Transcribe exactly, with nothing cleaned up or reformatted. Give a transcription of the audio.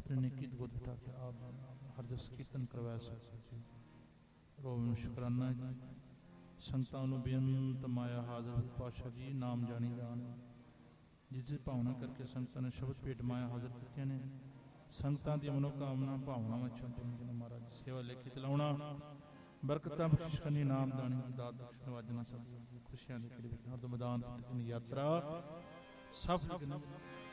अपनी नेकी गोद बिठा के आप हर जस कीर्तन करवाया सकते जी। रोम शुकराना जी। संगतां नूं बेअंत माया हाज़र पातशाह जी नाम जानी जान जिस भावना करके संगतां ने शब्द भेट माया हाज़र कीतियां ने संगतां दी मनोकामना भावनावां चंद महाराज सेवा लेके चलाउणा बरकतां बख्शिश करनी नाम दानी दात बख्शण वाजना सब खुशियां दी कड़ी हर दो मैदान यात्रा सफल